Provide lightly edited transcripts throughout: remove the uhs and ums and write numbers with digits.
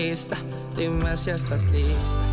Dime si estás lista.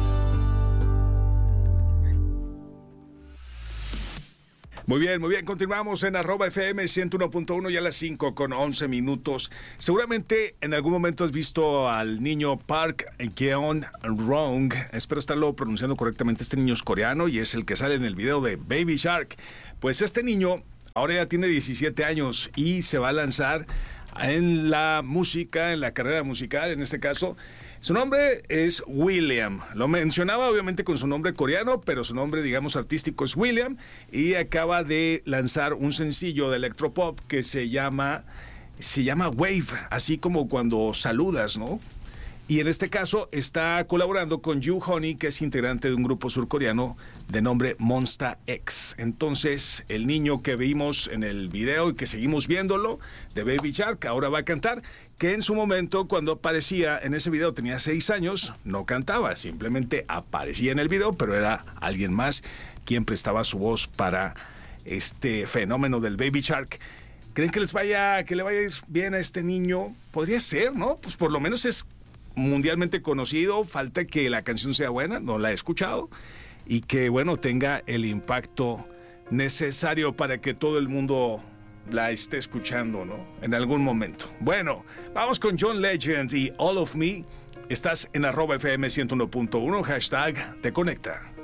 Muy bien, continuamos en @FM 101.1 y a las 5:11. Seguramente en algún momento has visto al niño Park Geun-rong, espero estarlo pronunciando correctamente, este niño es coreano y es el que sale en el video de Baby Shark. Pues este niño ahora ya tiene 17 años y se va a lanzar en la música, en la carrera musical en este caso. Su nombre es William. Lo mencionaba obviamente con su nombre coreano, pero su nombre, digamos, artístico es William. Y acaba de lanzar un sencillo de electropop que se llama Wave, así como cuando saludas, ¿no? Y en este caso está colaborando con Yu Honey, que es integrante de un grupo surcoreano de nombre Monsta X. Entonces, el niño que vimos en el video y que seguimos viéndolo, de Baby Shark, ahora va a cantar, que en su momento, cuando aparecía en ese video, tenía 6 años, no cantaba, simplemente aparecía en el video, pero era alguien más quien prestaba su voz para este fenómeno del Baby Shark. ¿Creen que le vaya a ir bien a este niño? Podría ser, ¿no? Pues por lo menos es mundialmente conocido, falta que la canción sea buena, no la he escuchado, y que, bueno, tenga el impacto necesario para que todo el mundo la esté escuchando, ¿no? En algún momento. Bueno, vamos con John Legend y All of Me. Estás en @FM 101.1, hashtag te conecta.